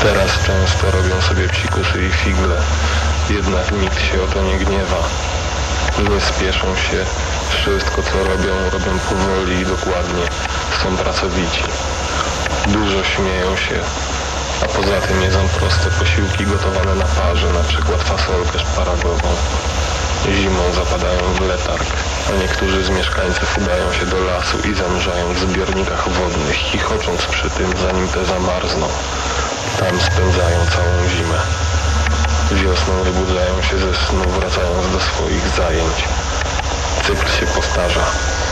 Teraz często robią sobie psikusy i figle, jednak nikt się o to nie gniewa. Nie spieszą się, wszystko co robią powoli i dokładnie, są pracowici. Dużo śmieją się, a poza tym jedzą proste posiłki gotowane na parze, na przykład fasolkę szparagową. Zimą zapadają w letarg, a niektórzy z mieszkańców udają się do lasu i zamrzają w zbiornikach wodnych, chichocząc przy tym, zanim te zamarzną. Tam spędzają całą zimę. Wiosną wybudzają się ze snu, wracając do swoich zajęć. Cykl się powtarza.